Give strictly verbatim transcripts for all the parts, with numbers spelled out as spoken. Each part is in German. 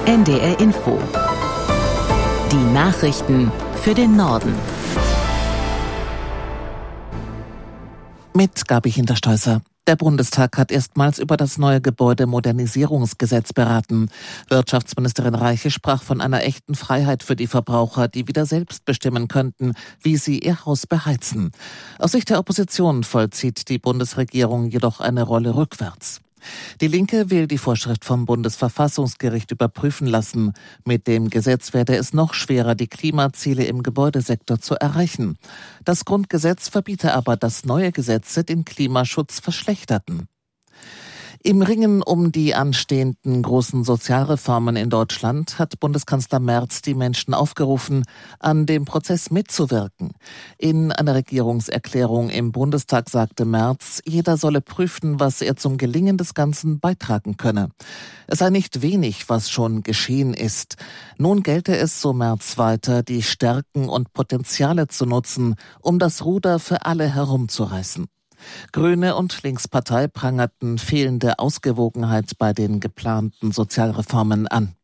N D R Info. Die Nachrichten für den Norden. Mit Gabi Hintersteußer. Der Bundestag hat erstmals über das neue Gebäudemodernisierungsgesetz beraten. Wirtschaftsministerin Reiche sprach von einer echten Freiheit für die Verbraucher, die wieder selbst bestimmen könnten, wie sie ihr Haus beheizen. Aus Sicht der Opposition vollzieht die Bundesregierung jedoch eine Rolle rückwärts. Die Linke will die Vorschrift vom Bundesverfassungsgericht überprüfen lassen. Mit dem Gesetz werde es noch schwerer, die Klimaziele im Gebäudesektor zu erreichen. Das Grundgesetz verbiete aber, dass neue Gesetze den Klimaschutz verschlechterten. Im Ringen um die anstehenden großen Sozialreformen in Deutschland hat Bundeskanzler Merz die Menschen aufgerufen, an dem Prozess mitzuwirken. In einer Regierungserklärung im Bundestag sagte Merz, jeder solle prüfen, was er zum Gelingen des Ganzen beitragen könne. Es sei nicht wenig, was schon geschehen ist. Nun gelte es, so Merz weiter, die Stärken und Potenziale zu nutzen, um das Ruder für alle herumzureißen. Grüne und Linkspartei prangerten fehlende Ausgewogenheit bei den geplanten Sozialreformen an.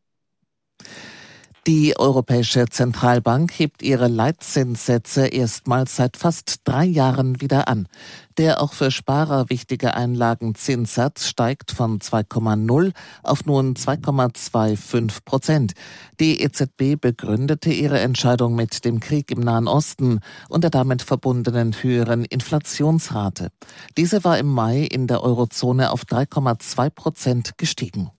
Die Europäische Zentralbank hebt ihre Leitzinssätze erstmals seit fast drei Jahren wieder an. Der auch für Sparer wichtige Einlagenzinssatz steigt von zwei Komma null auf nun zwei Komma fünfundzwanzig Prozent. Die E Z B begründete ihre Entscheidung mit dem Krieg im Nahen Osten und der damit verbundenen höheren Inflationsrate. Diese war im Mai in der Eurozone auf drei Komma zwei Prozent gestiegen.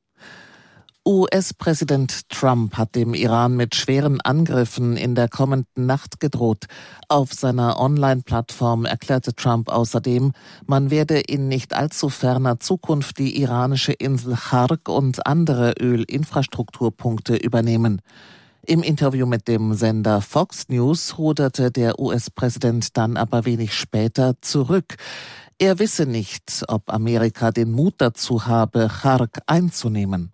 U S-Präsident Trump hat dem Iran mit schweren Angriffen in der kommenden Nacht gedroht. Auf seiner Online-Plattform erklärte Trump außerdem, man werde in nicht allzu ferner Zukunft die iranische Insel Chark und andere Ölinfrastrukturpunkte übernehmen. Im Interview mit dem Sender Fox News ruderte der U S-Präsident dann aber wenig später zurück. Er wisse nicht, ob Amerika den Mut dazu habe, Chark einzunehmen.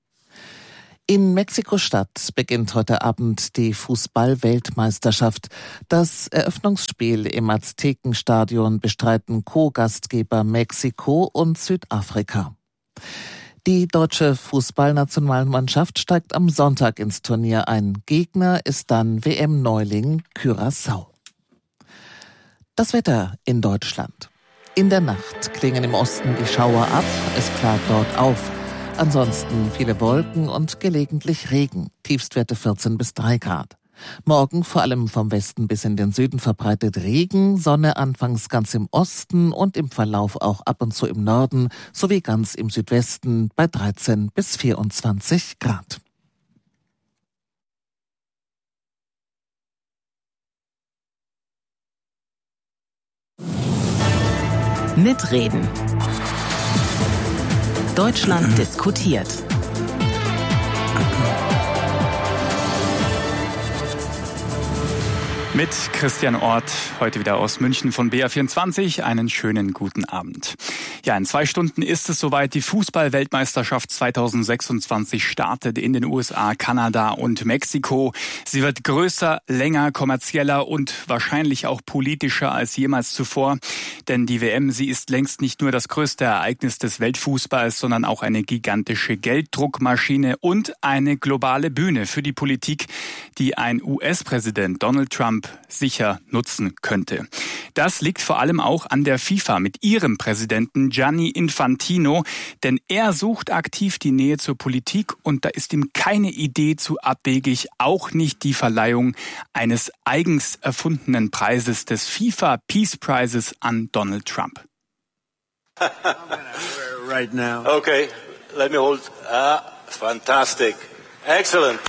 In Mexiko-Stadt beginnt heute Abend die Fußball-Weltmeisterschaft. Das Eröffnungsspiel im Aztekenstadion bestreiten Co-Gastgeber Mexiko und Südafrika. Die deutsche Fußballnationalmannschaft steigt am Sonntag ins Turnier ein. Gegner ist dann W M-Neuling Curaçao. Das Wetter in Deutschland. In der Nacht klingen im Osten die Schauer ab, es klart dort auf. Ansonsten viele Wolken und gelegentlich Regen, Tiefstwerte vierzehn bis drei Grad. Morgen vor allem vom Westen bis in den Süden verbreitet Regen, Sonne anfangs ganz im Osten und im Verlauf auch ab und zu im Norden sowie ganz im Südwesten bei dreizehn bis vierundzwanzig Grad. Mitreden. Deutschland diskutiert. Mit Christian Orth, heute wieder aus München von B R vierundzwanzig. Einen schönen guten Abend. Ja, in zwei Stunden ist es soweit. Die Fußball-Weltmeisterschaft zweitausendsechsundzwanzig startet in den U S A, Kanada und Mexiko. Sie wird größer, länger, kommerzieller und wahrscheinlich auch politischer als jemals zuvor. Denn die W M, sie ist längst nicht nur das größte Ereignis des Weltfußballs, sondern auch eine gigantische Gelddruckmaschine und eine globale Bühne für die Politik, die ein U S-Präsident Donald Trump sicher nutzen könnte. Das liegt vor allem auch an der FIFA mit ihrem Präsidenten Gianni Infantino, denn er sucht aktiv die Nähe zur Politik und da ist ihm keine Idee zu abwegig, auch nicht die Verleihung eines eigens erfundenen Preises des FIFA Peace Prizes an Donald Trump. Right now. Okay, let me hold. Ah, fantastic. Excellent.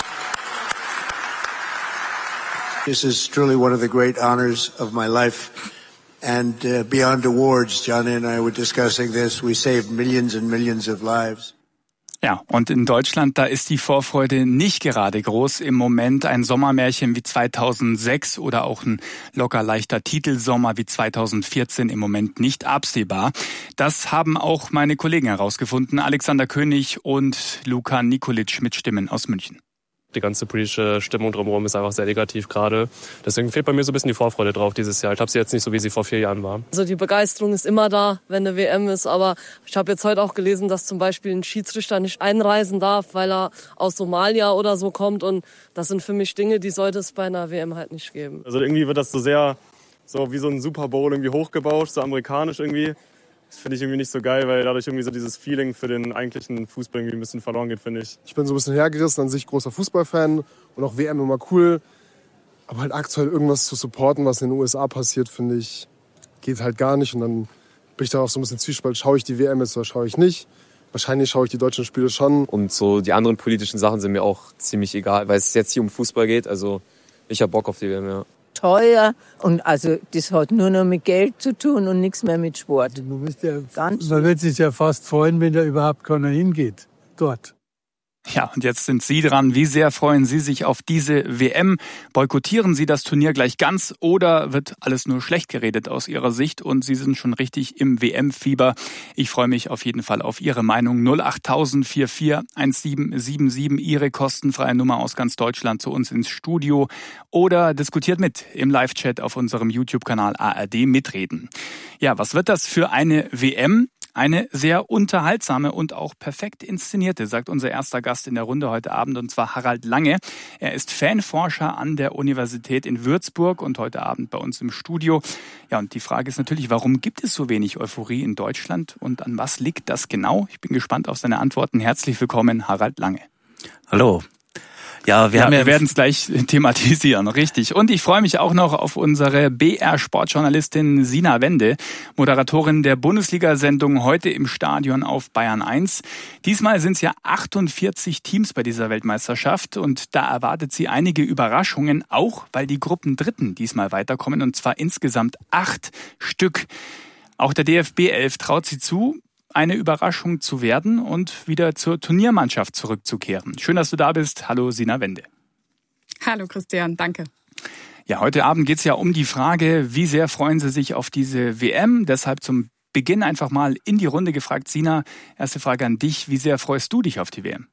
This is truly one of the great honors of my life. And uh, beyond awards, Johnny and I were discussing this, we saved millions and millions of lives. Ja, und in Deutschland, da ist die Vorfreude nicht gerade groß. Im Moment ein Sommermärchen wie zweitausendsechs oder auch ein locker leichter Titelsommer wie zweitausendvierzehn im Moment nicht absehbar. Das haben auch meine Kollegen herausgefunden, Alexander König und Luka Nikolic mit Stimmen aus München. Die ganze politische Stimmung drumherum ist einfach sehr negativ gerade. Deswegen fehlt bei mir so ein bisschen die Vorfreude drauf dieses Jahr. Ich habe sie jetzt nicht so, wie sie vor vier Jahren war. Also die Begeisterung ist immer da, wenn eine W M ist. Aber ich habe jetzt heute auch gelesen, dass zum Beispiel ein Schiedsrichter nicht einreisen darf, weil er aus Somalia oder so kommt. Und das sind für mich Dinge, die sollte es bei einer W M halt nicht geben. Also irgendwie wird das so sehr, so wie so ein Super Bowl irgendwie hochgebaut, so amerikanisch irgendwie. Das finde ich irgendwie nicht so geil, weil dadurch irgendwie so dieses Feeling für den eigentlichen Fußball irgendwie ein bisschen verloren geht, finde ich. Ich bin so ein bisschen hergerissen, an sich großer Fußballfan und auch W M immer cool. Aber halt aktuell irgendwas zu supporten, was in den U S A passiert, finde ich, geht halt gar nicht. Und dann bin ich da auch so ein bisschen Zwiespalt, schaue ich die W M jetzt oder schaue ich nicht. Wahrscheinlich schaue ich die deutschen Spiele schon. Und so die anderen politischen Sachen sind mir auch ziemlich egal, weil es jetzt hier um Fußball geht. Also ich habe Bock auf die W M, ja. Teuer und also das hat nur noch mit Geld zu tun und nichts mehr mit Sport. Man, ja, man wird sich ja fast freuen, wenn da überhaupt keiner hingeht, dort. Ja, und jetzt sind Sie dran. Wie sehr freuen Sie sich auf diese W M? Boykottieren Sie das Turnier gleich ganz oder wird alles nur schlecht geredet aus Ihrer Sicht und Sie sind schon richtig im W M-Fieber? Ich freue mich auf jeden Fall auf Ihre Meinung. null acht null vier vier eins sieben sieben sieben, Ihre kostenfreie Nummer aus ganz Deutschland zu uns ins Studio oder diskutiert mit im Live-Chat auf unserem YouTube-Kanal A R D Mitreden. Ja, was wird das für eine W M? Eine sehr unterhaltsame und auch perfekt inszenierte, sagt unser erster Gast in der Runde heute Abend, und zwar Harald Lange. Er ist Fanforscher an der Universität in Würzburg und heute Abend bei uns im Studio. Ja, und die Frage ist natürlich, warum gibt es so wenig Euphorie in Deutschland und an was liegt das genau? Ich bin gespannt auf seine Antworten. Herzlich willkommen, Harald Lange. Hallo. Ja, wir, ja, haben ja wir werden es gleich thematisieren, richtig. Und ich freue mich auch noch auf unsere B R-Sportjournalistin Sina Wende, Moderatorin der Bundesliga-Sendung Heute im Stadion auf Bayern eins. Diesmal sind es ja achtundvierzig Teams bei dieser Weltmeisterschaft und da erwartet sie einige Überraschungen, auch weil die Gruppendritten diesmal weiterkommen, und zwar insgesamt acht Stück. Auch der D F B elf traut sie zu, eine Überraschung zu werden und wieder zur Turniermannschaft zurückzukehren. Schön, dass du da bist. Hallo Sina Wende. Hallo Christian, danke. Ja, heute Abend geht es ja um die Frage, wie sehr freuen Sie sich auf diese W M? Deshalb zum Beginn einfach mal in die Runde gefragt. Sina, erste Frage an dich. Wie sehr freust du dich auf die W M?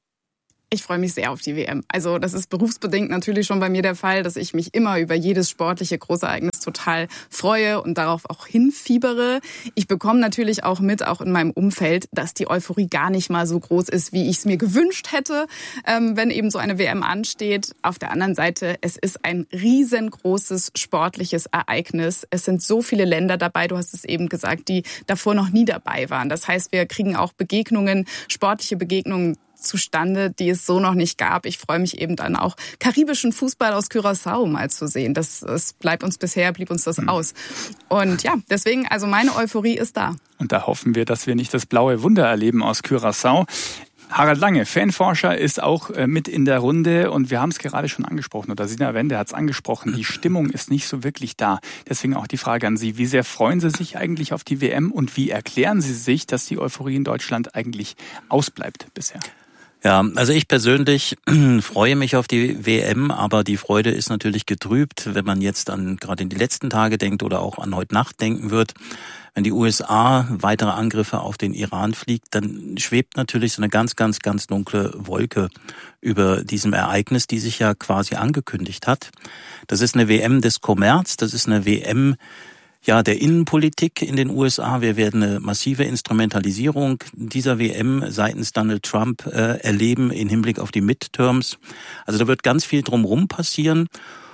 Ich freue mich sehr auf die W M. Also das ist berufsbedingt natürlich schon bei mir der Fall, dass ich mich immer über jedes sportliche Großereignis total freue und darauf auch hinfiebere. Ich bekomme natürlich auch mit, auch in meinem Umfeld, dass die Euphorie gar nicht mal so groß ist, wie ich es mir gewünscht hätte, ähm, wenn eben so eine W M ansteht. Auf der anderen Seite, es ist ein riesengroßes sportliches Ereignis. Es sind so viele Länder dabei, du hast es eben gesagt, die davor noch nie dabei waren. Das heißt, wir kriegen auch Begegnungen, sportliche Begegnungen zustande, die es so noch nicht gab. Ich freue mich eben dann auch, karibischen Fußball aus Curaçao mal zu sehen. Das, das bleibt uns bisher, blieb uns das mhm. aus. Und ja, deswegen, also meine Euphorie ist da. Und da hoffen wir, dass wir nicht das blaue Wunder erleben aus Curaçao. Harald Lange, Fanforscher, ist auch mit in der Runde und wir haben es gerade schon angesprochen, oder Sina Wende hat es angesprochen, die Stimmung ist nicht so wirklich da. Deswegen auch die Frage an Sie, wie sehr freuen Sie sich eigentlich auf die W M und wie erklären Sie sich, dass die Euphorie in Deutschland eigentlich ausbleibt bisher? Ja, also ich persönlich freue mich auf die W M, aber die Freude ist natürlich getrübt, wenn man jetzt an gerade in die letzten Tage denkt oder auch an heute Nacht denken wird. Wenn die U S A weitere Angriffe auf den Iran fliegt, dann schwebt natürlich so eine ganz, ganz, ganz dunkle Wolke über diesem Ereignis, die sich ja quasi angekündigt hat. Das ist eine W M des Kommerz, das ist eine W M ja, der Innenpolitik in den U S A. Wir werden eine massive Instrumentalisierung dieser W M seitens Donald Trump äh, erleben im Hinblick auf die Midterms. Also da wird ganz viel drumherum passieren.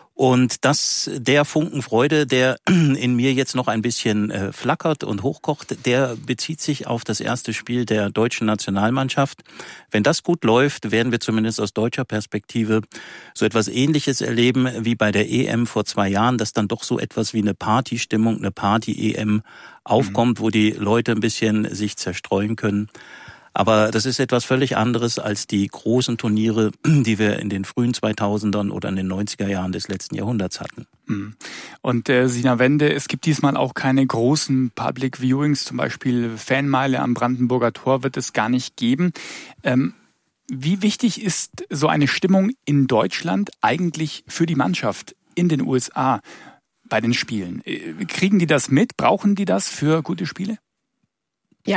Und das, der Funken Freude, der in mir jetzt noch ein bisschen äh, flackert und hochkocht, der bezieht sich auf das erste Spiel der deutschen Nationalmannschaft. Wenn das gut läuft, werden wir zumindest aus deutscher Perspektive so etwas Ähnliches erleben wie bei der E M vor zwei Jahren, dass dann doch so etwas wie eine Partystimmung, eine Party-E M aufkommt, mhm. wo die Leute ein bisschen sich zerstreuen können. Aber das ist etwas völlig anderes als die großen Turniere, die wir in den frühen zweitausendern oder in den neunziger Jahren des letzten Jahrhunderts hatten. Und äh, Sina Wende, es gibt diesmal auch keine großen Public Viewings, zum Beispiel Fanmeile am Brandenburger Tor wird es gar nicht geben. Ähm, wie wichtig ist so eine Stimmung in Deutschland eigentlich für die Mannschaft in den U S A bei den Spielen? Kriegen die das mit? Brauchen die das für gute Spiele? Ja.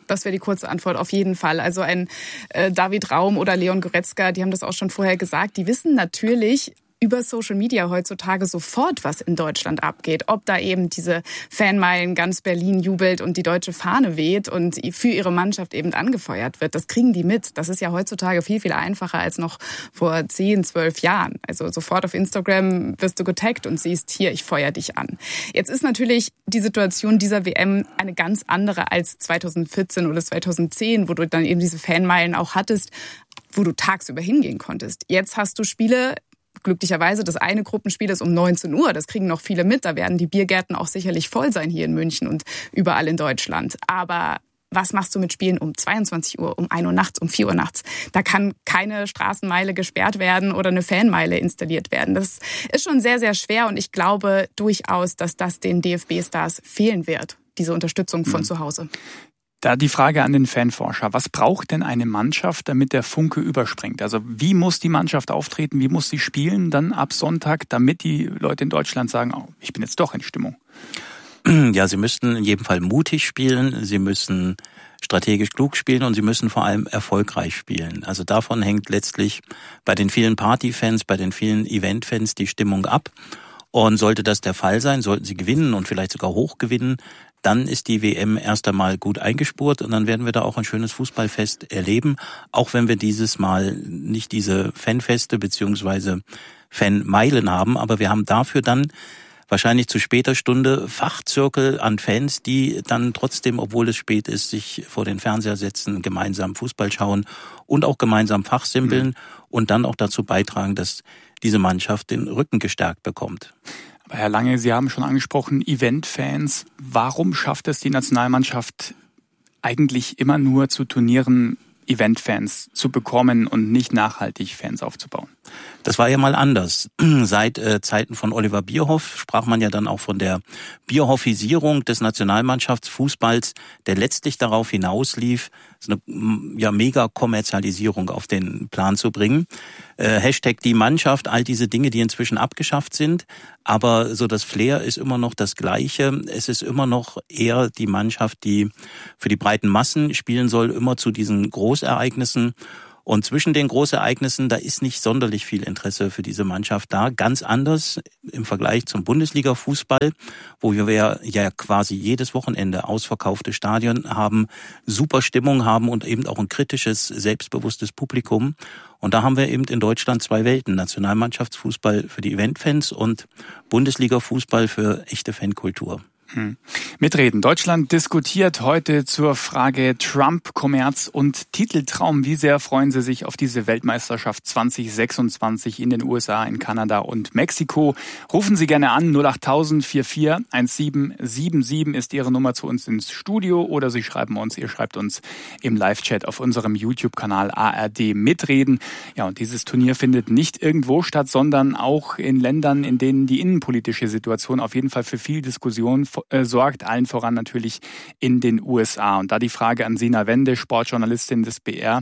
Das wäre die kurze Antwort, auf jeden Fall. Also ein äh, David Raum oder Leon Goretzka, die haben das auch schon vorher gesagt, die wissen natürlich über Social Media heutzutage sofort, was in Deutschland abgeht. Ob da eben diese Fanmeilen ganz Berlin jubelt und die deutsche Fahne weht und für ihre Mannschaft eben angefeuert wird. Das kriegen die mit. Das ist ja heutzutage viel, viel einfacher als noch vor zehn, zwölf Jahren. Also sofort auf Instagram wirst du getaggt und siehst, hier, ich feuer dich an. Jetzt ist natürlich die Situation dieser W M eine ganz andere als zweitausendvierzehn oder zweitausendzehn, wo du dann eben diese Fanmeilen auch hattest, wo du tagsüber hingehen konntest. Jetzt hast du Spiele, glücklicherweise, das eine Gruppenspiel ist um neunzehn Uhr. Das kriegen noch viele mit. Da werden die Biergärten auch sicherlich voll sein hier in München und überall in Deutschland. Aber was machst du mit Spielen um zweiundzwanzig Uhr, um ein Uhr nachts, um vier Uhr nachts? Da kann keine Straßenmeile gesperrt werden oder eine Fanmeile installiert werden. Das ist schon sehr, sehr schwer und ich glaube durchaus, dass das den D F B-Stars fehlen wird, diese Unterstützung von mhm. zu Hause. Da die Frage an den Fanforscher. Was braucht denn eine Mannschaft, damit der Funke überspringt? Also wie muss die Mannschaft auftreten? Wie muss sie spielen dann ab Sonntag, damit die Leute in Deutschland sagen, oh, ich bin jetzt doch in Stimmung? Ja, sie müssten in jedem Fall mutig spielen. Sie müssen strategisch klug spielen und sie müssen vor allem erfolgreich spielen. Also davon hängt letztlich bei den vielen Partyfans, bei den vielen Eventfans die Stimmung ab. Und sollte das der Fall sein, sollten sie gewinnen und vielleicht sogar hoch gewinnen, dann ist die W M erst einmal gut eingespurt und dann werden wir da auch ein schönes Fußballfest erleben, auch wenn wir dieses Mal nicht diese Fanfeste beziehungsweise Fanmeilen haben, aber wir haben dafür dann wahrscheinlich zu später Stunde Fachzirkel an Fans, die dann trotzdem, obwohl es spät ist, sich vor den Fernseher setzen, gemeinsam Fußball schauen und auch gemeinsam fachsimpeln mhm. und dann auch dazu beitragen, dass diese Mannschaft den Rücken gestärkt bekommt. Aber Herr Lange, Sie haben schon angesprochen, Eventfans. Warum schafft es die Nationalmannschaft eigentlich immer nur zu Turnieren Eventfans zu bekommen und nicht nachhaltig Fans aufzubauen? Das war ja mal anders. Seit äh, Zeiten von Oliver Bierhoff sprach man ja dann auch von der Bierhoffisierung des Nationalmannschaftsfußballs, der letztlich darauf hinauslief, so eine ja, Mega-Kommerzialisierung auf den Plan zu bringen. Äh, Hashtag die Mannschaft, all diese Dinge, die inzwischen abgeschafft sind. Aber so das Flair ist immer noch das Gleiche. Es ist immer noch eher die Mannschaft, die für die breiten Massen spielen soll, immer zu diesen Großereignissen. Und zwischen den Großereignissen, da ist nicht sonderlich viel Interesse für diese Mannschaft da. Ganz anders im Vergleich zum Bundesliga-Fußball, wo wir ja quasi jedes Wochenende ausverkaufte Stadien haben, super Stimmung haben und eben auch ein kritisches, selbstbewusstes Publikum. Und da haben wir eben in Deutschland zwei Welten. Nationalmannschaftsfußball für die Eventfans und Bundesliga-Fußball für echte Fankultur. Hm. Mitreden. Deutschland diskutiert heute zur Frage Trump, Kommerz und Titeltraum. Wie sehr freuen Sie sich auf diese Weltmeisterschaft zwanzig sechsundzwanzig in den U S A, in Kanada und Mexiko? Rufen Sie gerne an. null acht null null vier vier eins sieben sieben sieben ist Ihre Nummer zu uns ins Studio oder Sie schreiben uns, ihr schreibt uns im Live-Chat auf unserem YouTube-Kanal A R D Mitreden. Ja, und dieses Turnier findet nicht irgendwo statt, sondern auch in Ländern, in denen die innenpolitische Situation auf jeden Fall für viel Diskussion sorgt, allen voran natürlich in den U S A. Und da die Frage an Sina Wende, Sportjournalistin des B R.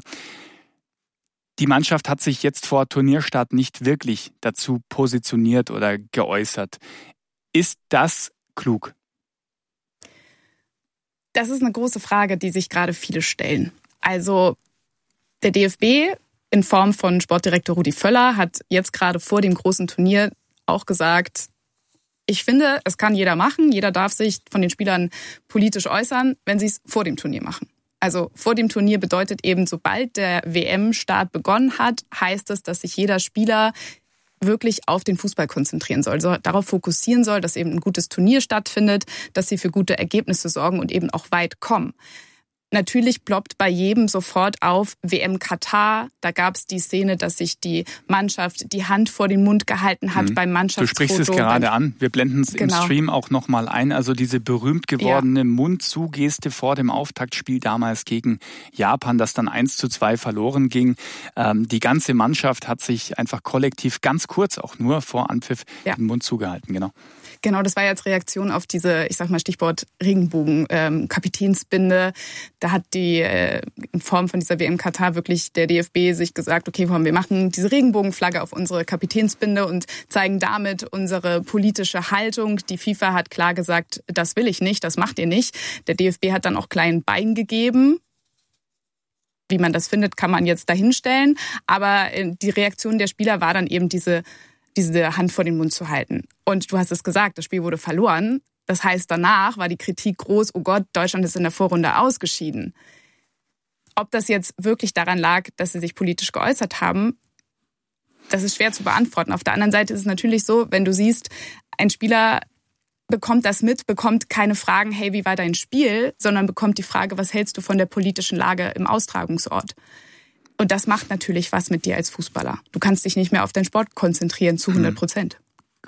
Die Mannschaft hat sich jetzt vor Turnierstart nicht wirklich dazu positioniert oder geäußert. Ist das klug? Das ist eine große Frage, die sich gerade viele stellen. Also der D F B in Form von Sportdirektor Rudi Völler hat jetzt gerade vor dem großen Turnier auch gesagt, ich finde, es kann jeder machen. Jeder darf sich von den Spielern politisch äußern, wenn sie es vor dem Turnier machen. Also vor dem Turnier bedeutet eben, sobald der W M-Start begonnen hat, heißt es, dass sich jeder Spieler wirklich auf den Fußball konzentrieren soll, so darauf fokussieren soll, dass eben ein gutes Turnier stattfindet, dass sie für gute Ergebnisse sorgen und eben auch weit kommen. Natürlich ploppt bei jedem sofort auf W M Katar. Da gab es die Szene, dass sich die Mannschaft die Hand vor den Mund gehalten hat mhm. beim Mannschaftsfoto. Du sprichst es gerade an. Wir blenden es genau. im Stream auch nochmal ein. Also diese berühmt gewordene ja. Mund-zu-Geste vor dem Auftaktspiel damals gegen Japan, das dann eins zu zwei verloren ging. Ähm, die ganze Mannschaft hat sich einfach kollektiv ganz kurz auch nur vor Anpfiff ja. den Mund zugehalten. Genau. Genau, das war jetzt Reaktion auf diese, ich sag mal Stichwort Regenbogen, ähm, Kapitänsbinde. Da hat die äh, in Form von dieser W M Katar wirklich der D F B sich gesagt, okay, wir machen diese Regenbogenflagge auf unsere Kapitänsbinde und zeigen damit unsere politische Haltung. Die FIFA hat klar gesagt, das will ich nicht, das macht ihr nicht. Der D F B hat dann auch klein Bein gegeben. Wie man das findet, kann man jetzt dahinstellen. Aber die Reaktion der Spieler war dann eben diese, diese Hand vor den Mund zu halten. Und du hast es gesagt, das Spiel wurde verloren. Das heißt, danach war die Kritik groß, oh Gott, Deutschland ist in der Vorrunde ausgeschieden. Ob das jetzt wirklich daran lag, dass sie sich politisch geäußert haben, das ist schwer zu beantworten. Auf der anderen Seite ist es natürlich so, wenn du siehst, ein Spieler bekommt das mit, bekommt keine Fragen, hey, wie war dein Spiel, sondern bekommt die Frage, was hältst du von der politischen Lage im Austragungsort? Und das macht natürlich was mit dir als Fußballer. Du kannst dich nicht mehr auf deinen Sport konzentrieren zu hundert Prozent.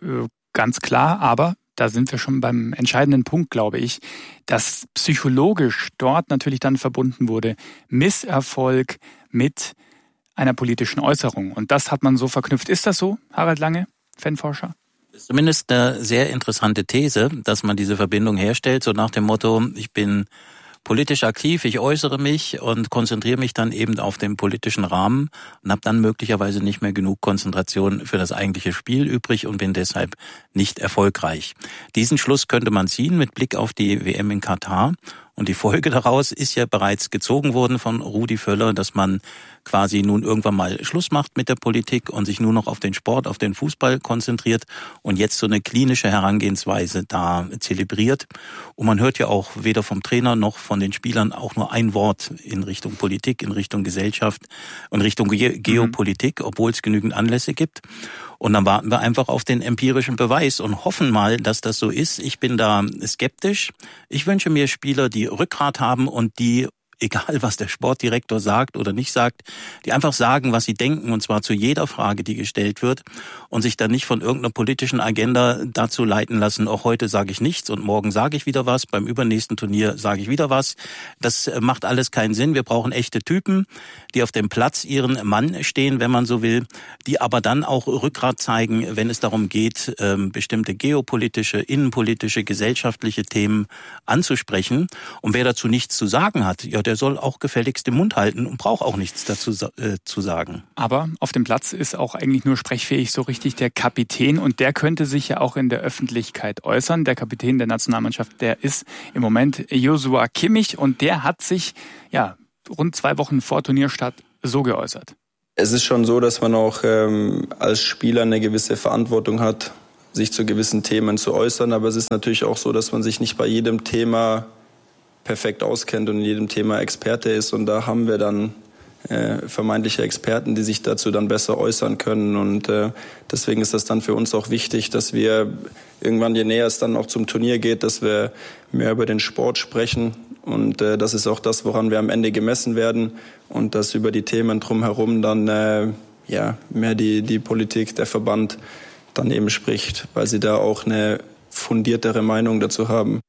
Ganz klar, aber da sind wir schon beim entscheidenden Punkt, glaube ich, dass psychologisch dort natürlich dann verbunden wurde, Misserfolg mit einer politischen Äußerung. Und das hat man so verknüpft. Ist das so, Harald Lange, Fanforscher? Zumindest eine sehr interessante These, dass man diese Verbindung herstellt, so nach dem Motto, ich bin politisch aktiv, ich äußere mich und konzentriere mich dann eben auf den politischen Rahmen und habe dann möglicherweise nicht mehr genug Konzentration für das eigentliche Spiel übrig und bin deshalb nicht erfolgreich. Diesen Schluss könnte man ziehen mit Blick auf die W M in Katar. Und die Folge daraus ist ja bereits gezogen worden von Rudi Völler, dass man quasi nun irgendwann mal Schluss macht mit der Politik und sich nur noch auf den Sport, auf den Fußball konzentriert und jetzt so eine klinische Herangehensweise da zelebriert. Und man hört ja auch weder vom Trainer noch von den Spielern auch nur ein Wort in Richtung Politik, in Richtung Gesellschaft und Richtung Ge- Geopolitik, obwohl es genügend Anlässe gibt. Und dann warten wir einfach auf den empirischen Beweis und hoffen mal, dass das so ist. Ich bin da skeptisch. Ich wünsche mir Spieler, die Rückgrat haben und die, egal was der Sportdirektor sagt oder nicht sagt, die einfach sagen, was sie denken, und zwar zu jeder Frage, die gestellt wird, und sich dann nicht von irgendeiner politischen Agenda dazu leiten lassen, auch heute sage ich nichts und morgen sage ich wieder was, beim übernächsten Turnier sage ich wieder was. Das macht alles keinen Sinn. Wir brauchen echte Typen, die auf dem Platz ihren Mann stehen, wenn man so will, die aber dann auch Rückgrat zeigen, wenn es darum geht, bestimmte geopolitische, innenpolitische, gesellschaftliche Themen anzusprechen. Und wer dazu nichts zu sagen hat, ja, der soll auch gefälligst den Mund halten und braucht auch nichts dazu äh, zu sagen. Aber auf dem Platz ist auch eigentlich nur sprechfähig so richtig der Kapitän und der könnte sich ja auch in der Öffentlichkeit äußern. Der Kapitän der Nationalmannschaft, der ist im Moment Joshua Kimmich und der hat sich ja rund zwei Wochen vor Turnierstart so geäußert. Es ist schon so, dass man auch ähm, als Spieler eine gewisse Verantwortung hat, sich zu gewissen Themen zu äußern. Aber es ist natürlich auch so, dass man sich nicht bei jedem Thema perfekt auskennt und in jedem Thema Experte ist. Und da haben wir dann äh, vermeintliche Experten, die sich dazu dann besser äußern können. Und äh, deswegen ist das dann für uns auch wichtig, dass wir irgendwann, je näher es dann auch zum Turnier geht, dass wir mehr über den Sport sprechen. Und äh, das ist auch das, woran wir am Ende gemessen werden. Und dass über die Themen drumherum dann äh, ja, mehr die, die Politik, der Verband dann eben spricht, weil sie da auch eine fundiertere Meinung dazu haben.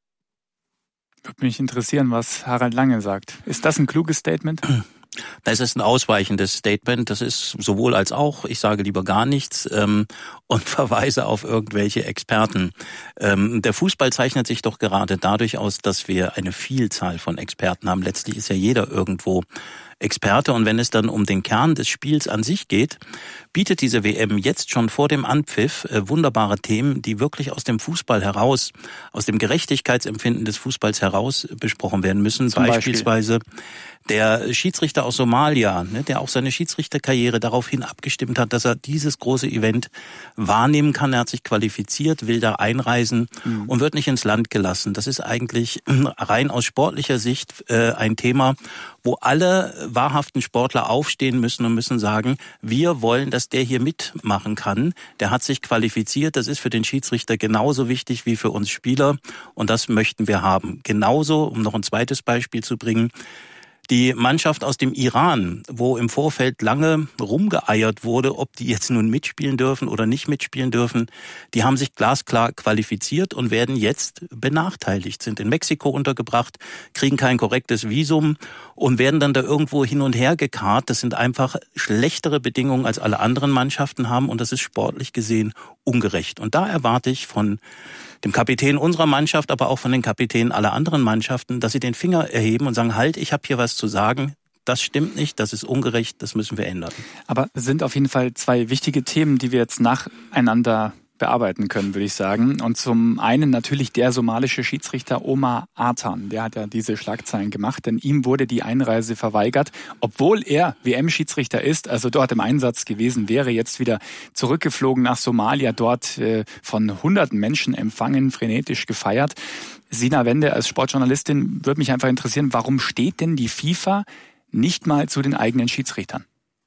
Würde mich interessieren, was Harald Lange sagt. Ist das ein kluges Statement? Das ist ein ausweichendes Statement. Das ist sowohl als auch. Ich sage lieber gar nichts ähm, und verweise auf irgendwelche Experten. Ähm, der Fußball zeichnet sich doch gerade dadurch aus, dass wir eine Vielzahl von Experten haben. Letztlich ist ja jeder irgendwo Experte. Und wenn es dann um den Kern des Spiels an sich geht, bietet diese W M jetzt schon vor dem Anpfiff äh, wunderbare Themen, die wirklich aus dem Fußball heraus, aus dem Gerechtigkeitsempfinden des Fußballs heraus besprochen werden müssen. Zum Beispielsweise Beispiel der Schiedsrichter aus Somalia, ne, der auch seine Schiedsrichterkarriere daraufhin abgestimmt hat, dass er dieses große Event wahrnehmen kann. Er hat sich qualifiziert, will da einreisen mhm. und wird nicht ins Land gelassen. Das ist eigentlich rein aus sportlicher Sicht äh, ein Thema, wo alle wahrhaften Sportler aufstehen müssen und müssen sagen, wir wollen, dass der hier mitmachen kann. Der hat sich qualifiziert. Das ist für den Schiedsrichter genauso wichtig wie für uns Spieler. Und das möchten wir haben. Genauso, um noch ein zweites Beispiel zu bringen, die Mannschaft aus dem Iran, wo im Vorfeld lange rumgeeiert wurde, ob die jetzt nun mitspielen dürfen oder nicht mitspielen dürfen, die haben sich glasklar qualifiziert und werden jetzt benachteiligt, sind in Mexiko untergebracht, kriegen kein korrektes Visum und werden dann da irgendwo hin und her gekarrt. Das sind einfach schlechtere Bedingungen, als alle anderen Mannschaften haben und das ist sportlich gesehen ungerecht. Und da erwarte ich von dem Kapitän unserer Mannschaft, aber auch von den Kapitänen aller anderen Mannschaften, dass sie den Finger erheben und sagen, halt, ich habe hier was zu sagen. Das stimmt nicht, das ist ungerecht, das müssen wir ändern. Aber es sind auf jeden Fall zwei wichtige Themen, die wir jetzt nacheinander bearbeiten können, würde ich sagen. Und zum einen natürlich der somalische Schiedsrichter Omar Artan. Der hat ja diese Schlagzeilen gemacht, denn ihm wurde die Einreise verweigert, obwohl er W M-Schiedsrichter ist, also dort im Einsatz gewesen wäre, jetzt wieder zurückgeflogen nach Somalia, dort äh, von hunderten Menschen empfangen, frenetisch gefeiert. Sina Wende als Sportjournalistin würde mich einfach interessieren, warum steht denn die FIFA nicht mal zu den eigenen Schiedsrichtern?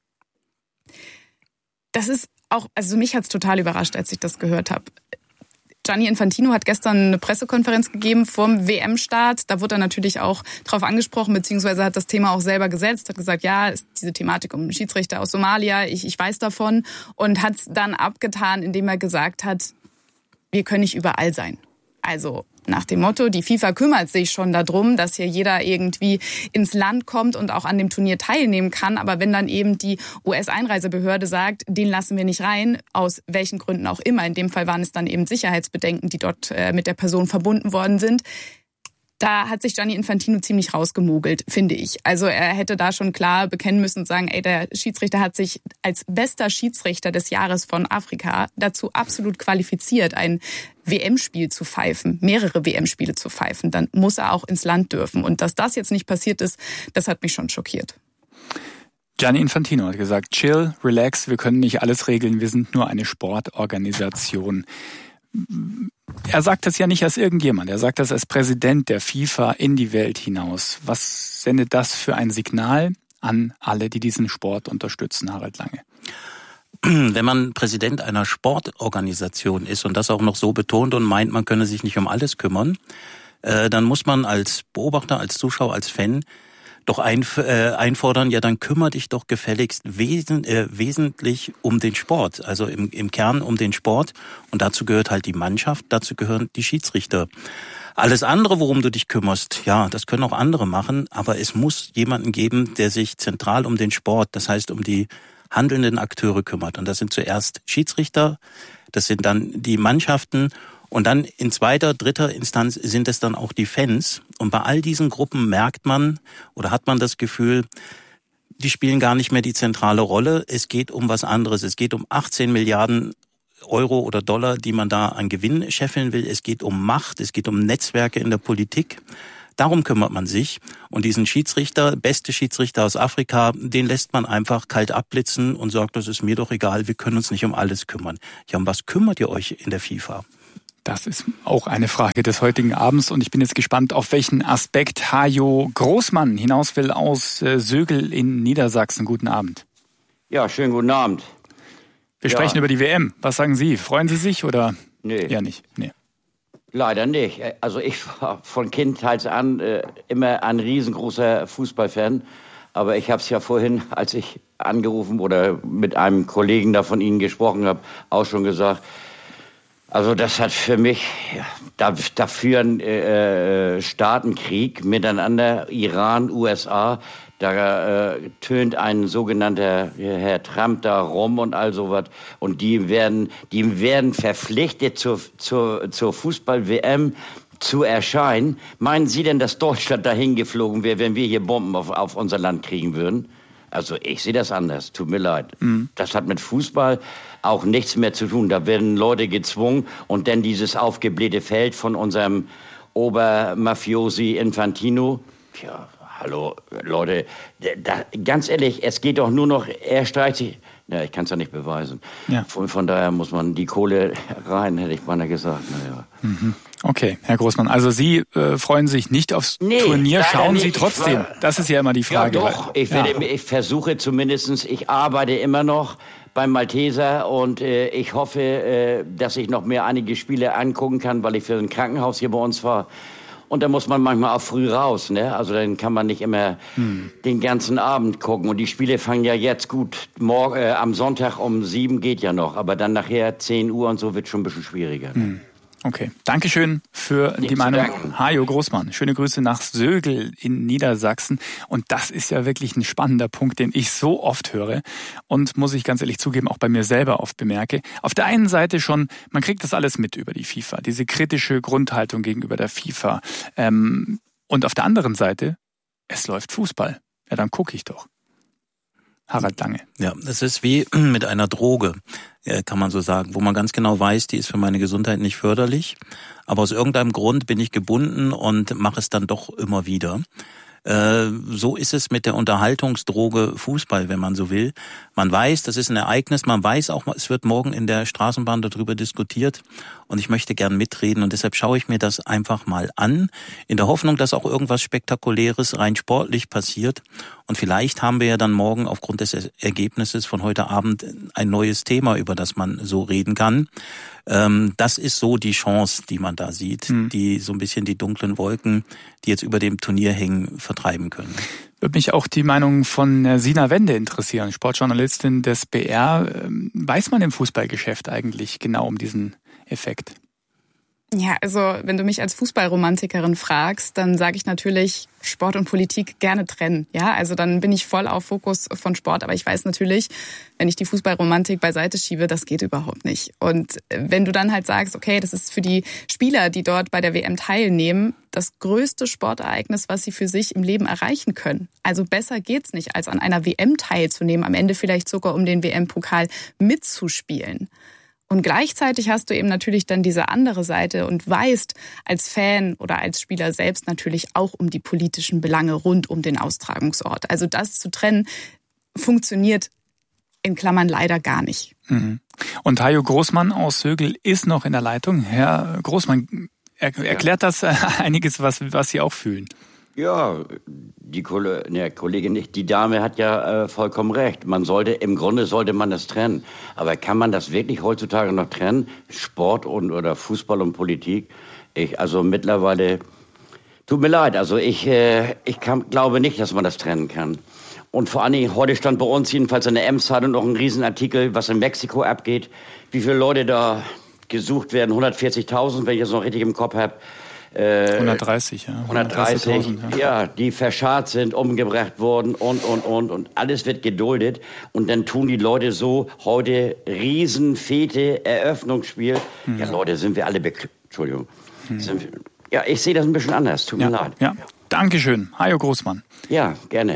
Das ist auch, also mich hat's total überrascht, als ich das gehört habe. Gianni Infantino hat gestern eine Pressekonferenz gegeben vorm W M-Start. Da wurde er natürlich auch drauf angesprochen, beziehungsweise hat das Thema auch selber gesetzt, hat gesagt, ja, ist diese Thematik um Schiedsrichter aus Somalia, ich, ich weiß davon, und hat es dann abgetan, indem er gesagt hat, wir können nicht überall sein. Also nach dem Motto, die FIFA kümmert sich schon darum, dass hier jeder irgendwie ins Land kommt und auch an dem Turnier teilnehmen kann. Aber wenn dann eben die U S-Einreisebehörde sagt, den lassen wir nicht rein, aus welchen Gründen auch immer, in dem Fall waren es dann eben Sicherheitsbedenken, die dort äh, mit der Person verbunden worden sind, da hat sich Gianni Infantino ziemlich rausgemogelt, finde ich. Also er hätte da schon klar bekennen müssen und sagen, ey, der Schiedsrichter hat sich als bester Schiedsrichter des Jahres von Afrika dazu absolut qualifiziert, ein W M-Spiel zu pfeifen, mehrere W M-Spiele zu pfeifen. Dann muss er auch ins Land dürfen. Und dass das jetzt nicht passiert ist, das hat mich schon schockiert. Gianni Infantino hat gesagt, chill, relax, wir können nicht alles regeln, wir sind nur eine Sportorganisation. Er sagt das ja nicht als irgendjemand, er sagt das als Präsident der FIFA in die Welt hinaus. Was sendet das für ein Signal an alle, die diesen Sport unterstützen, Harald Lange? Wenn man Präsident einer Sportorganisation ist und das auch noch so betont und meint, man könne sich nicht um alles kümmern, äh, dann muss man als Beobachter, als Zuschauer, als Fan doch ein, äh, einfordern, ja, dann kümmere dich doch gefälligst wesen, äh, wesentlich um den Sport, also im, im Kern um den Sport. Und dazu gehört halt die Mannschaft, dazu gehören die Schiedsrichter. Alles andere, worum du dich kümmerst, ja, das können auch andere machen, aber es muss jemanden geben, der sich zentral um den Sport, das heißt um die handelnden Akteure kümmert. Und das sind zuerst Schiedsrichter, das sind dann die Mannschaften und dann in zweiter, dritter Instanz sind es dann auch die Fans. Und bei all diesen Gruppen merkt man oder hat man das Gefühl, die spielen gar nicht mehr die zentrale Rolle. Es geht um was anderes. Es geht um achtzehn Milliarden Euro oder Dollar, die man da an Gewinn scheffeln will. Es geht um Macht, es geht um Netzwerke in der Politik. Darum kümmert man sich. Und diesen Schiedsrichter, beste Schiedsrichter aus Afrika, den lässt man einfach kalt abblitzen und sagt, das ist mir doch egal, wir können uns nicht um alles kümmern. Ja, um was kümmert ihr euch in der FIFA? Das ist auch eine Frage des heutigen Abends und ich bin jetzt gespannt, auf welchen Aspekt Hajo Großmann hinaus will aus äh, Sögel in Niedersachsen. Guten Abend. Ja, schönen guten Abend. Wir ja. sprechen über die W M. Was sagen Sie? Freuen Sie sich oder nee. eher nicht? Nee. Leider nicht. Also ich war von Kindheit an äh, immer ein riesengroßer Fußballfan. Aber ich habe es ja vorhin, als ich angerufen oder mit einem Kollegen da von Ihnen gesprochen habe, auch schon gesagt. Also das hat für mich, ja, da, da führen äh, Staatenkrieg miteinander, Iran, U S A, da äh, tönt ein sogenannter äh, Herr Trump da rum und all sowas. Und die werden, die werden verpflichtet zur, zur, zur Fußball-W M zu erscheinen. Meinen Sie denn, dass Deutschland dahin geflogen wäre, wenn wir hier Bomben auf, auf unser Land kriegen würden? Also ich sehe das anders, tut mir leid. Mhm. Das hat mit Fußball auch nichts mehr zu tun. Da werden Leute gezwungen und dann dieses aufgeblähte Feld von unserem Obermafiosi Infantino. Tja, hallo Leute, da, ganz ehrlich, es geht doch nur noch, er streicht sich, na, ich kann es ja nicht beweisen. Ja. Von, von daher muss man die Kohle rein, hätte ich beinahe gesagt. Naja. Mhm. Okay, Herr Großmann, also Sie äh, freuen sich nicht aufs nee, Turnier, schauen Sie trotzdem? War, das ist ja immer die Frage. Ja doch, ich, ja. Werde, ich versuche zumindest, ich arbeite immer noch beim Malteser und äh, ich hoffe, äh, dass ich noch mehr einige Spiele angucken kann, weil ich für ein Krankenhaus hier bei uns war. Und da muss man manchmal auch früh raus, ne? Also dann kann man nicht immer hm. den ganzen Abend gucken. Und die Spiele fangen ja jetzt gut. Morgen, äh, am Sonntag um sieben geht ja noch, aber dann nachher zehn Uhr und so wird schon ein bisschen schwieriger. Hm. Okay, Dankeschön für Nicht die Meinung. danken. Hajo Großmann, schöne Grüße nach Sögel in Niedersachsen. Und das ist ja wirklich ein spannender Punkt, den ich so oft höre und, muss ich ganz ehrlich zugeben, auch bei mir selber oft bemerke. Auf der einen Seite schon, man kriegt das alles mit über die FIFA, diese kritische Grundhaltung gegenüber der FIFA. Ähm, und auf der anderen Seite, es läuft Fußball. Ja, dann gucke ich doch. Harald Lange. Ja, es ist wie mit einer Droge, kann man so sagen, wo man ganz genau weiß, die ist für meine Gesundheit nicht förderlich, aber aus irgendeinem Grund bin ich gebunden und mache es dann doch immer wieder. Äh, so ist es mit der Unterhaltungsdroge Fußball, wenn man so will. Man weiß, das ist ein Ereignis, man weiß auch, es wird morgen in der Straßenbahn darüber diskutiert und ich möchte gern mitreden und deshalb schaue ich mir das einfach mal an, in der Hoffnung, dass auch irgendwas Spektakuläres rein sportlich passiert und vielleicht haben wir ja dann morgen aufgrund des Ergebnisses von heute Abend ein neues Thema, über das man so reden kann. Ähm, das ist so die Chance, die man da sieht, mhm. die so ein bisschen die dunklen Wolken, die jetzt über dem Turnier hängen, vertreiben können. Würde mich auch die Meinung von Sina Wende interessieren, Sportjournalistin des B R. Weiß man im Fußballgeschäft eigentlich genau um diesen Effekt? Ja, also wenn du mich als Fußballromantikerin fragst, dann sage ich natürlich, Sport und Politik gerne trennen. Ja, also dann bin ich voll auf Fokus von Sport, aber ich weiß natürlich, wenn ich die Fußballromantik beiseite schiebe, das geht überhaupt nicht. Und wenn du dann halt sagst, okay, das ist für die Spieler, die dort bei der W M teilnehmen, das größte Sportereignis, was sie für sich im Leben erreichen können. Also besser geht's nicht, als an einer W M teilzunehmen, am Ende vielleicht sogar um den W M-Pokal mitzuspielen. Und gleichzeitig hast du eben natürlich dann diese andere Seite und weißt als Fan oder als Spieler selbst natürlich auch um die politischen Belange rund um den Austragungsort. Also das zu trennen, funktioniert in Klammern leider gar nicht. Mhm. Und Hajo Großmann aus Sögel ist noch in der Leitung. Herr Großmann, er, erklärt das einiges, was, was Sie auch fühlen? Ja, die Kolle, ne, Kollegin nicht, die Dame hat ja äh, vollkommen recht. Man sollte, im Grunde sollte man das trennen. Aber kann man das wirklich heutzutage noch trennen? Sport und oder Fußball und Politik? Ich, also mittlerweile, tut mir leid, also ich, äh, ich kann, glaube nicht, dass man das trennen kann. Und vor allen Dingen, heute stand bei uns jedenfalls in der Ems-Zeitung noch ein Riesenartikel, was in Mexiko abgeht, wie viele Leute da gesucht werden, hundertvierzigtausend, wenn ich das noch richtig im Kopf habe. Äh, hundertdreißig, ja. hundertdreißig, ja. ja, die verscharrt sind, umgebracht worden und, und, und. Und alles wird geduldet. Und dann tun die Leute so, heute Riesenfete, Eröffnungsspiel. Hm. Ja, Leute, sind wir alle bekloppt. Entschuldigung. Hm. Sind wir, ja, ich sehe das ein bisschen anders. Tut ja, mir leid. Ja, Dankeschön. Hajo Großmann. Ja, gerne.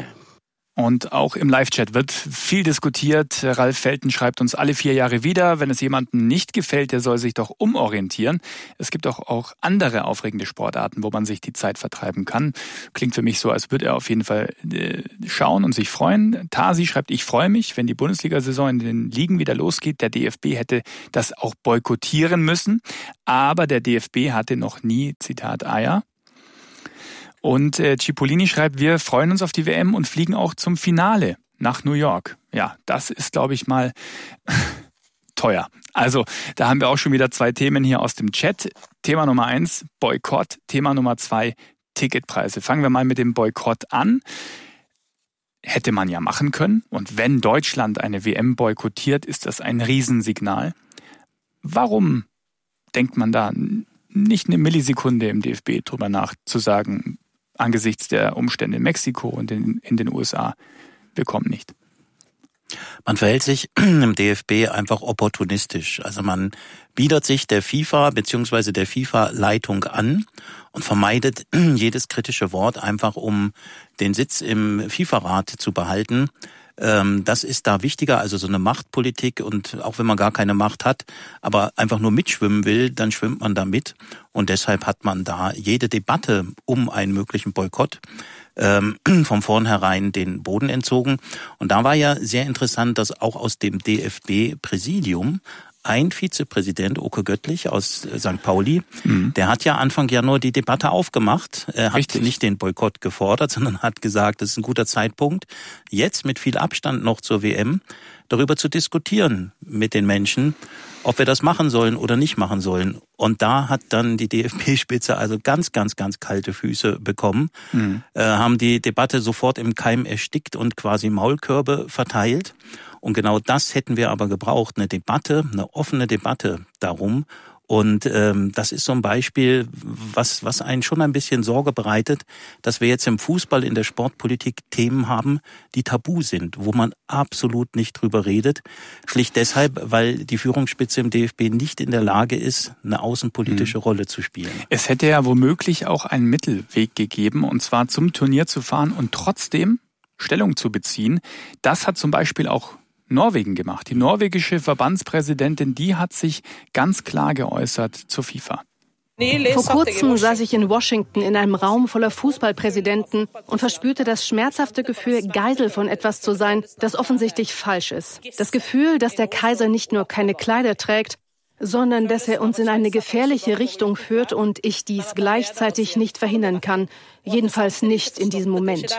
Und auch im Live-Chat wird viel diskutiert. Ralf Felten schreibt uns alle vier Jahre wieder, wenn es jemandem nicht gefällt, der soll sich doch umorientieren. Es gibt auch, auch andere aufregende Sportarten, wo man sich die Zeit vertreiben kann. Klingt für mich so, als würde er auf jeden Fall äh, schauen und sich freuen. Tasi schreibt, ich freue mich, wenn die Bundesliga-Saison in den Ligen wieder losgeht. Der D F B hätte das auch boykottieren müssen. Aber der D F B hatte noch nie, Zitat, Eier. Und äh, Cipollini schreibt, wir freuen uns auf die W M und fliegen auch zum Finale nach New York. Ja, das ist, glaube ich, mal teuer. Also, da haben wir auch schon wieder zwei Themen hier aus dem Chat. Thema Nummer eins, Boykott. Thema Nummer zwei, Ticketpreise. Fangen wir mal mit dem Boykott an. Hätte man ja machen können. Und wenn Deutschland eine W M boykottiert, ist das ein Riesensignal. Warum denkt man da nicht eine Millisekunde im D F B drüber nach, zu sagen, angesichts der Umstände in Mexiko und in, in den U S A, wir kommen nicht? Man verhält sich im D F B einfach opportunistisch. Also man bietet sich der FIFA bzw. der FIFA-Leitung an und vermeidet jedes kritische Wort, einfach um den Sitz im FIFA-Rat zu behalten. Das ist da wichtiger, also so eine Machtpolitik, und auch wenn man gar keine Macht hat, aber einfach nur mitschwimmen will, dann schwimmt man da mit, und deshalb hat man da jede Debatte um einen möglichen Boykott ähm, von vornherein den Boden entzogen. Und da war ja sehr interessant, dass auch aus dem D F B-Präsidium ein Vizepräsident, Oke Göttlich aus Sankt Pauli, mhm. der hat ja Anfang Januar die Debatte aufgemacht. Er hat Richtig. nicht den Boykott gefordert, sondern hat gesagt, das ist ein guter Zeitpunkt, jetzt mit viel Abstand noch zur W M darüber zu diskutieren mit den Menschen, ob wir das machen sollen oder nicht machen sollen. Und da hat dann die D F B-Spitze also ganz, ganz, ganz kalte Füße bekommen, mhm. äh, haben die Debatte sofort im Keim erstickt und quasi Maulkörbe verteilt. Und genau das hätten wir aber gebraucht, eine Debatte, eine offene Debatte darum, Und ähm, das ist so ein Beispiel, was was einen schon ein bisschen Sorge bereitet, dass wir jetzt im Fußball, in der Sportpolitik Themen haben, die tabu sind, wo man absolut nicht drüber redet. Schlicht deshalb, weil die Führungsspitze im D F B nicht in der Lage ist, eine außenpolitische mhm. Rolle zu spielen. Es hätte ja womöglich auch einen Mittelweg gegeben, und zwar zum Turnier zu fahren und trotzdem Stellung zu beziehen. Das hat zum Beispiel auch Norwegen gemacht. Die norwegische Verbandspräsidentin, die hat sich ganz klar geäußert zur FIFA. Vor kurzem saß ich in Washington in einem Raum voller Fußballpräsidenten und verspürte das schmerzhafte Gefühl, Geisel von etwas zu sein, das offensichtlich falsch ist. Das Gefühl, dass der Kaiser nicht nur keine Kleider trägt, sondern dass er uns in eine gefährliche Richtung führt und ich dies gleichzeitig nicht verhindern kann. Jedenfalls nicht in diesem Moment.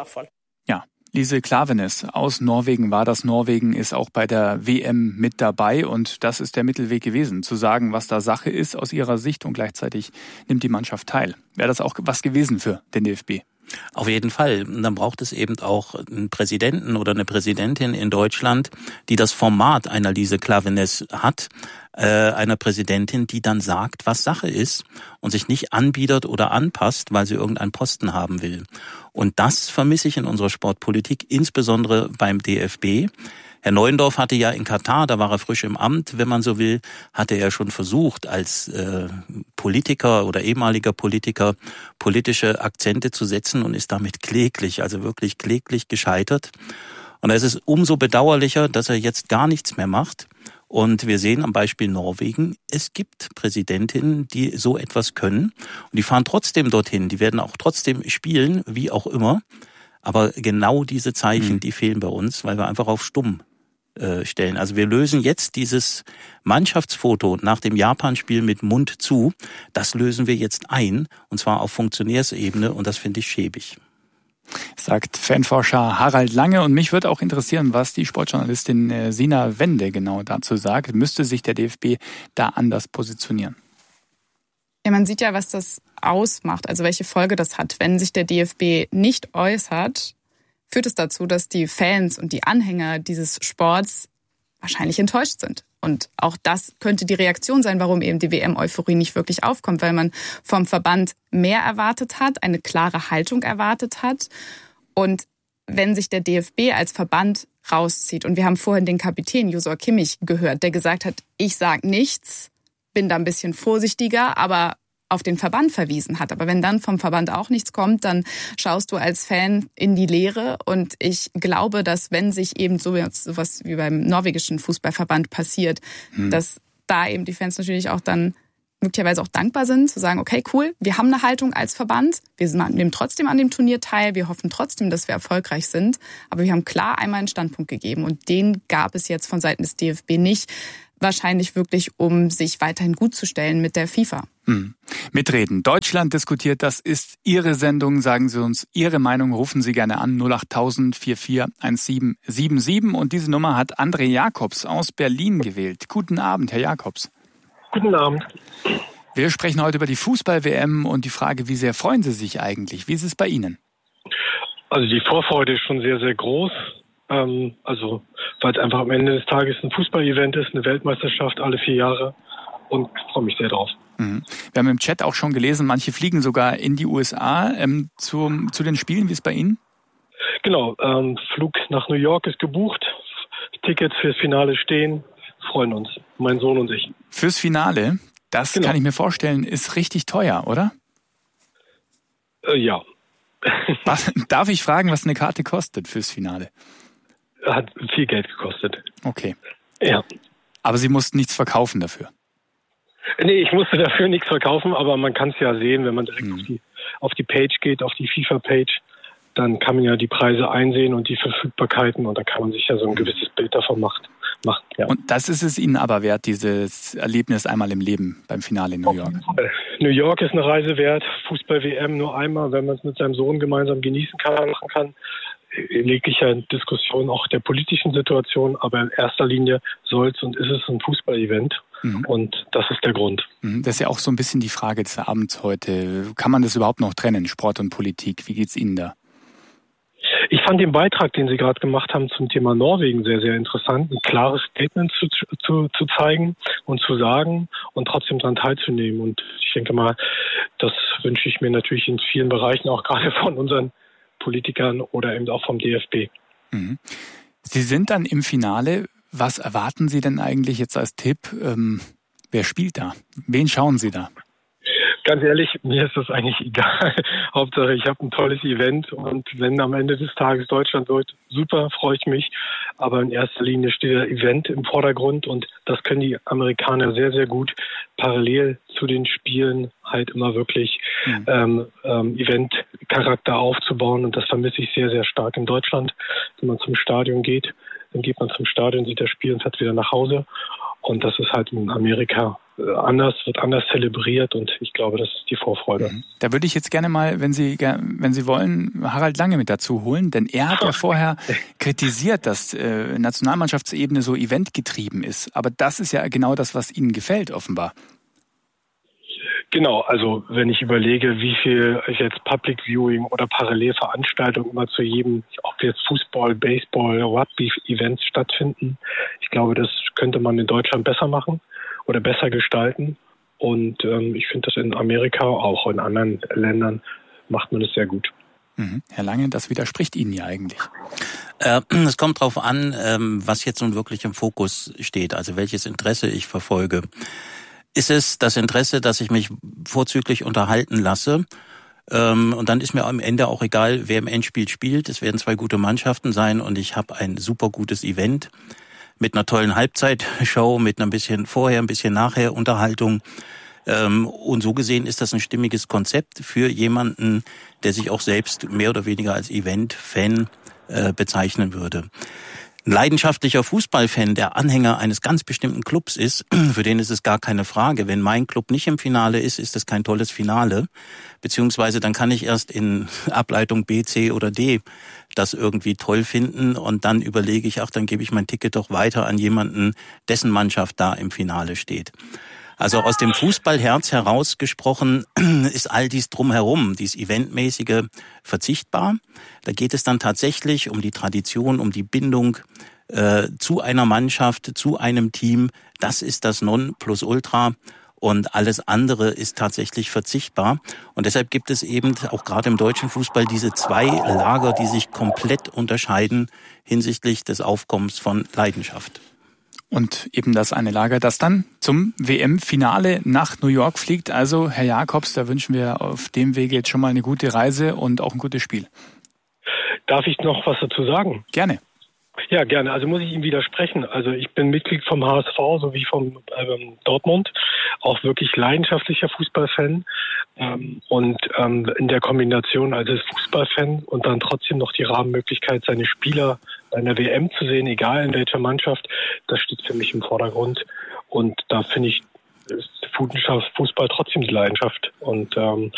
Ja. Lise Klaveness aus Norwegen war das. Norwegen ist auch bei der W M mit dabei und das ist der Mittelweg gewesen, zu sagen, was da Sache ist aus ihrer Sicht, und gleichzeitig nimmt die Mannschaft teil. Wäre das auch was gewesen für den D F B? Auf jeden Fall. Und dann braucht es eben auch einen Präsidenten oder eine Präsidentin in Deutschland, die das Format einer Lise Klaveness hat, äh, einer Präsidentin, die dann sagt, was Sache ist und sich nicht anbietet oder anpasst, weil sie irgendeinen Posten haben will. Und das vermisse ich in unserer Sportpolitik, insbesondere beim D F B. Herr Neuendorf hatte ja in Katar, da war er frisch im Amt, wenn man so will, hatte er schon versucht, als äh, Politiker oder ehemaliger Politiker politische Akzente zu setzen und ist damit kläglich, also wirklich kläglich gescheitert. Und es ist umso bedauerlicher, dass er jetzt gar nichts mehr macht. Und wir sehen am Beispiel Norwegen, es gibt Präsidentinnen, die so etwas können. Und die fahren trotzdem dorthin, die werden auch trotzdem spielen, wie auch immer. Aber genau diese Zeichen, mhm. die fehlen bei uns, weil wir einfach auf stumm äh, stellen. Also wir lösen jetzt dieses Mannschaftsfoto nach dem Japan-Spiel mit Mund zu, das lösen wir jetzt ein, und zwar auf Funktionärsebene, und das finde ich schäbig. Sagt Fanforscher Harald Lange, und mich würde auch interessieren, was die Sportjournalistin Sina Wende genau dazu sagt. Müsste sich der D F B da anders positionieren? Ja, man sieht ja, was das ausmacht, also welche Folge das hat. Wenn sich der D F B nicht äußert, führt es dazu, dass die Fans und die Anhänger dieses Sports wahrscheinlich enttäuscht sind. Und auch das könnte die Reaktion sein, warum eben die W M-Euphorie nicht wirklich aufkommt, weil man vom Verband mehr erwartet hat, eine klare Haltung erwartet hat. Und wenn sich der D F B als Verband rauszieht, und wir haben vorhin den Kapitän Josua Kimmich gehört, der gesagt hat, ich sage nichts, bin da ein bisschen vorsichtiger, aber auf den Verband verwiesen hat. Aber wenn dann vom Verband auch nichts kommt, dann schaust du als Fan in die Leere. Und ich glaube, dass wenn sich eben so was wie beim norwegischen Fußballverband passiert, hm. dass da eben die Fans natürlich auch dann möglicherweise auch dankbar sind, zu sagen, okay, cool, wir haben eine Haltung als Verband, wir nehmen trotzdem an dem Turnier teil, wir hoffen trotzdem, dass wir erfolgreich sind, aber wir haben klar einmal einen Standpunkt gegeben und den gab es jetzt von Seiten des D F B nicht, wahrscheinlich wirklich, um sich weiterhin gut zu stellen mit der FIFA. Hm. Mitreden. Deutschland diskutiert, das ist Ihre Sendung. Sagen Sie uns Ihre Meinung, rufen Sie gerne an null acht null null vier vier eins sieben sieben sieben. Und diese Nummer hat André Jakobs aus Berlin gewählt. Guten Abend, Herr Jakobs. Guten Abend. Wir sprechen heute über die Fußball-W M und die Frage, wie sehr freuen Sie sich eigentlich? Wie ist es bei Ihnen? Also die Vorfreude ist schon sehr, sehr groß. Ähm, also weil es einfach am Ende des Tages ein Fußball-Event ist, eine Weltmeisterschaft alle vier Jahre, und ich freue mich sehr drauf. Mhm. Wir haben im Chat auch schon gelesen, manche fliegen sogar in die U S A ähm, zum, zu den Spielen. Wie ist es bei Ihnen? Genau, ähm, Flug nach New York ist gebucht, Tickets fürs Finale stehen, freuen uns, mein Sohn und ich. Fürs Finale? Das genau. Kann ich mir vorstellen, ist richtig teuer, oder? Äh, ja. Was, darf ich fragen, was eine Karte kostet fürs Finale? Hat viel Geld gekostet. Okay. Ja. Aber Sie mussten nichts verkaufen dafür? Nee, ich musste dafür nichts verkaufen, aber man kann es ja sehen, wenn man direkt mhm. auf die auf die Page geht, auf die FIFA-Page, dann kann man ja die Preise einsehen und die Verfügbarkeiten, und da kann man sich ja so ein gewisses Bild davon machen. machen ja. Und das ist es Ihnen aber wert, dieses Erlebnis einmal im Leben beim Finale in New York? New York ist eine Reise wert, Fußball-W M nur einmal, wenn man es mit seinem Sohn gemeinsam genießen kann, machen kann. In jeglicher Diskussion auch der politischen Situation, aber in erster Linie soll es und ist es ein Fußball-Event. Mhm. Und das ist der Grund. Das ist ja auch so ein bisschen die Frage des Abends heute. Kann man das überhaupt noch trennen, Sport und Politik? Wie geht's Ihnen da? Ich fand den Beitrag, den Sie gerade gemacht haben zum Thema Norwegen, sehr, sehr interessant. Ein klares Statement zu, zu, zu zeigen und zu sagen und trotzdem daran teilzunehmen. Und ich denke mal, das wünsche ich mir natürlich in vielen Bereichen, auch gerade von unseren Politikern oder eben auch vom D F B. Mhm. Sie sind dann im Finale. Was erwarten Sie denn eigentlich jetzt als Tipp? Ähm, wer spielt da? Wen schauen Sie da? Ganz ehrlich, mir ist das eigentlich egal. Hauptsache, ich habe ein tolles Event und wenn am Ende des Tages Deutschland wird, super, freue ich mich. Aber in erster Linie steht der Event im Vordergrund und das können die Amerikaner sehr, sehr gut. Parallel zu den Spielen halt immer wirklich mhm. ähm, ähm, Event-Charakter aufzubauen und das vermisse ich sehr, sehr stark in Deutschland. Wenn man zum Stadion geht, dann geht man zum Stadion, sieht das Spiel und fährt wieder nach Hause. Und das ist halt in Amerika anders, wird anders zelebriert und ich glaube, das ist die Vorfreude. Da würde ich jetzt gerne mal, wenn Sie, wenn Sie wollen, Harald Lange mit dazu holen, denn er hat ja vorher kritisiert, dass äh, Nationalmannschaftsebene so eventgetrieben ist. Aber das ist ja genau das, was Ihnen gefällt, offenbar. Genau, also wenn ich überlege, wie viel jetzt Public Viewing oder Parallelveranstaltungen immer zu jedem, ob jetzt Fußball, Baseball, Rugby-Events stattfinden, ich glaube, das könnte man in Deutschland besser machen oder besser gestalten. Und ähm, ich finde das in Amerika, auch in anderen Ländern, macht man es sehr gut. Mhm. Herr Lange, das widerspricht Ihnen ja eigentlich. Äh, es kommt drauf an, ähm, was jetzt nun wirklich im Fokus steht, also welches Interesse ich verfolge. Ist es das Interesse, dass ich mich vorzüglich unterhalten lasse? Ähm, und dann ist mir am Ende auch egal, wer im Endspiel spielt. Es werden zwei gute Mannschaften sein und ich habe ein super gutes Event mit einer tollen Halbzeitshow, mit ein bisschen vorher, ein bisschen nachher Unterhaltung. Ähm, und so gesehen ist das ein stimmiges Konzept für jemanden, der sich auch selbst mehr oder weniger als Event-Fan äh, bezeichnen würde. Ein leidenschaftlicher Fußballfan, der Anhänger eines ganz bestimmten Clubs ist, für den ist es gar keine Frage. Wenn mein Club nicht im Finale ist, ist es kein tolles Finale. Beziehungsweise dann kann ich erst in Ableitung B, C oder D das irgendwie toll finden und dann überlege ich, ach, dann gebe ich mein Ticket doch weiter an jemanden, dessen Mannschaft da im Finale steht. Also aus dem Fußballherz heraus gesprochen ist all dies drumherum, dies Eventmäßige, verzichtbar. Da geht es dann tatsächlich um die Tradition, um die Bindung äh, zu einer Mannschaft, zu einem Team. Das ist das Nonplusultra und alles andere ist tatsächlich verzichtbar. Und deshalb gibt es eben auch gerade im deutschen Fußball diese zwei Lager, die sich komplett unterscheiden hinsichtlich des Aufkommens von Leidenschaft. Und eben das eine Lager, das dann zum W M-Finale nach New York fliegt. Also, Herr Jakobs, da wünschen wir auf dem Wege jetzt schon mal eine gute Reise und auch ein gutes Spiel. Darf ich noch was dazu sagen? Gerne. Ja, gerne. Also muss ich Ihnen widersprechen. Also ich bin Mitglied vom H S V sowie vom ähm, Dortmund, auch wirklich leidenschaftlicher Fußballfan. Ähm, und ähm, in der Kombination als Fußballfan und dann trotzdem noch die Rahmenmöglichkeit, seine Spieler bei einer W M zu sehen, egal in welcher Mannschaft, das steht für mich im Vordergrund. Und da finde ich, ist Fußball trotzdem die Leidenschaft. Und ähm,